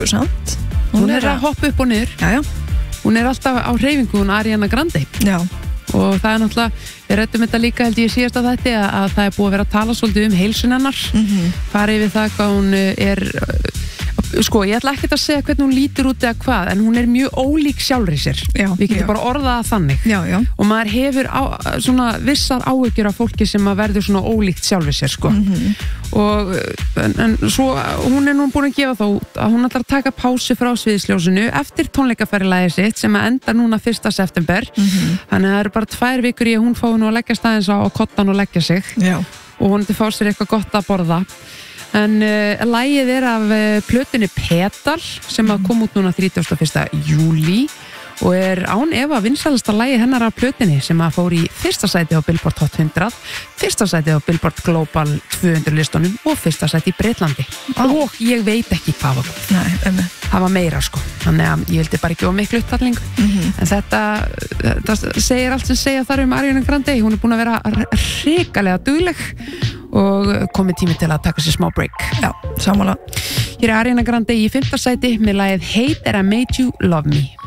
samt. Hún að hoppa upp og niður. Já. Hún alltaf á hreyfingu, hún Ariana Grande. Já. Og það náttúrulega, við ræddum þetta líka held ég síðast að þetta að það búið að vera að tala svolítið heilsun hennar. Farið við það hvað hún sko, ég ætla ekkert að segja hvernig hún lítur út eða hvað, en hún mjög ólík sjálfri sér. Við getum bara orðað þannig. Já. Og maður hefur svona vissar áhyggjur af fólki sem að verður svona ólíkt sjálfri sér, sko. Og en svo, hún nú búin að gefa þá út að hún ætlar að taka pásu frá sviðsljósinu eftir tónleikaferðalagið sitt sem að enda núna 1. september. Þannig að það eru bara 2 vikur í að hún fái nú að leggja staðins á kottan og leggja sig. Já. Og hún fá sér eitthvað gott að borða. En lagið af plötunni Petal sem að kom út núna 31. júlí og án efa vinsælasta lagið hennar af plötunni sem að fór í 1. sæti á Billboard Hot 100, 1. sæti á Billboard Global 200 listunum og 1. sæti í Breitlandi. Og ég veit ekki hvað var það. Nei, það var meira sko. Þannig að ég vildi bara ekki of miklu upptalningu. En þetta segir allt sem segja þar Ariana Grande. Hún búin að vera hrikalega dugleg og komið tími til að taka sér smá break. Já, sammála. Hér Ariana Grande í 5. sæti með lagið Hate That I Made You Love Me.